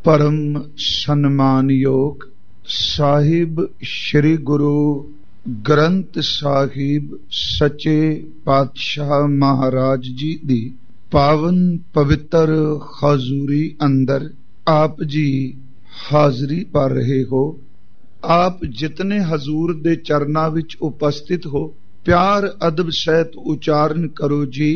परम सन्मानयोग साहिब श्री गुरु ग्रंथ साहिब सच्चे पातशाह महाराज जी दी पावन पवित्र हजूरी अंदर आप जी हाजरी पर रहे हो। आप जितने हजूर दे चरना विच उपस्थित हो, प्यार अदब सहित उच्चारण करो जी,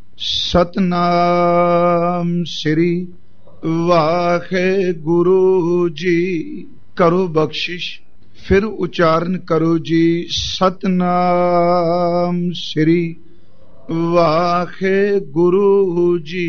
सतनाम श्री वाहे गुरु जी। करो बख्शिश, फिर उच्चारण करो जी, सतनाम श्री वाहे गुरु जी।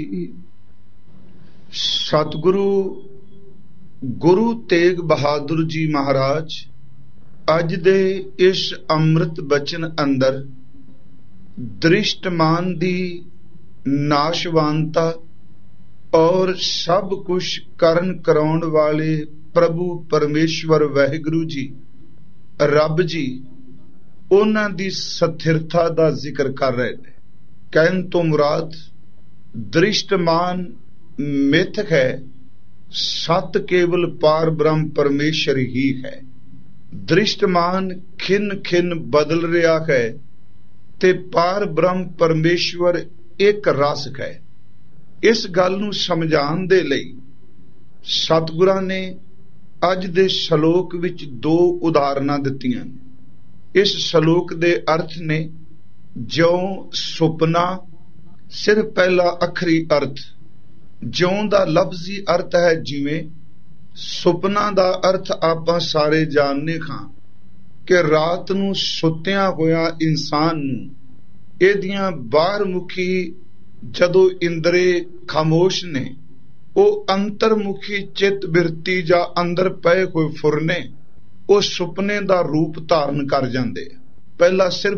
सतगुरु गुरु तेग बहादुर जी महाराज अज दे इस अमृत बचन अंदर दृष्टमान दी नाशवानता और सब कुछ करन कराउण वाले प्रभु परमेश्वर वाहिगुरु जी रब जी उन्हां दी स्थिरता दा जिक्र कर रहे हैं। कहन तो मुराद दृष्टमान मिथक है, सत केवल पार ब्रह्म परमेश्वर ही है। दृष्टमान खिन खिन बदल रहा है ते पार ब्रह्म परमेश्वर एक रस है। इस गल नूं समझाउण दे लई सतगुरां ने अज दे शलोक विच दो उदाहरणां दित्तियां ने। इस शलोक दे अर्थ ने ज्यों सुपना, सिर्फ पहला अखरी अर्थ ज्यों दा लफ्जी अर्थ है जिवें, सुपना दा अर्थ आपां सारे जानने खां कि रात नूं सुत्तिया होया इंसान नूं इहदियां बाहरमुखी जदों इंद्रे खामोश ने, वो अंतरमुखी चित बिरती जा अंदर पए हुए फुरने वो सुपने दा रूप धारण कर जांदे। पहला सिर्फ